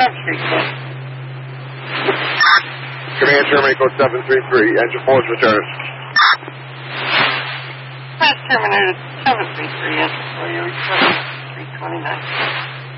Street. Command Germany code 733. Engine 4's return. Pass terminated 733. Engine 4, you return 329.